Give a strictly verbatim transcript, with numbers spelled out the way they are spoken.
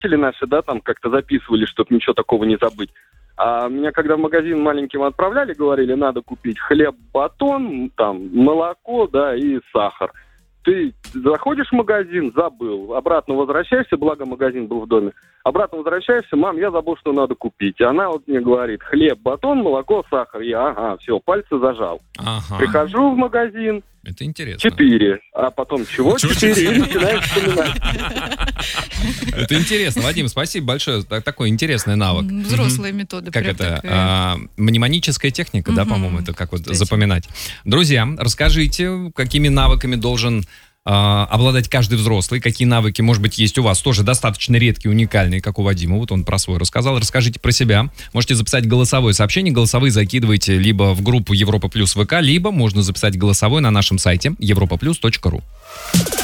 наши, да, там как-то записывали, чтобы ничего такого не забыть. А меня, когда в магазин маленьким отправляли, говорили, надо купить хлеб, батон, там, молоко, да, и сахар. Ты заходишь в магазин, забыл, обратно возвращаешься, благо магазин был в доме, обратно возвращаешься, мам, я забыл, что надо купить. И она вот мне говорит, хлеб, батон, молоко, сахар. Я, ага, все, пальцы зажал. Ага. Прихожу в магазин. Это интересно. Четыре. А потом чего? Четыре. И начинаю вспоминать. Это интересно. Вадим, спасибо большое. Такой интересный навык. Взрослые методы. Как это? Мнемоническая техника, да, по-моему, это как вот запоминать. Друзья, расскажите, какими навыками должен обладать каждый взрослый, какие навыки, может быть, есть у вас, тоже достаточно редкие, уникальные, как у Вадима, вот он про свой рассказал. Расскажите про себя, можете записать голосовое сообщение, голосовые закидывайте либо в группу Европа Плюс ВК, либо можно записать голосовое на нашем сайте европа плюс точка ру.